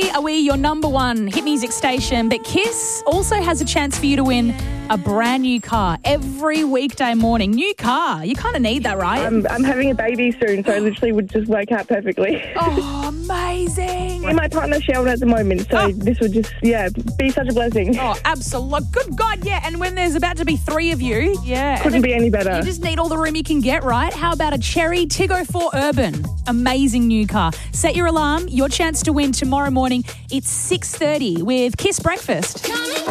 Are we your number one hit music station? But Kiss also has a chance for you to win a brand new car every weekday morning. New car. You kind of need that, right? I'm having a baby soon, so I literally would just work out perfectly. Oh, amazing. Me and my partner Sheldon at the moment, so this would just, be such a blessing. Oh, absolutely. Good God, yeah. And when there's about to be 3 of you, Couldn't be any better. You just need all the room you can get, right? How about a Cherry Tiggo 4 Urban? Amazing new car. Set your alarm. Your chance to win tomorrow morning. It's 6:30 with Kiss Breakfast.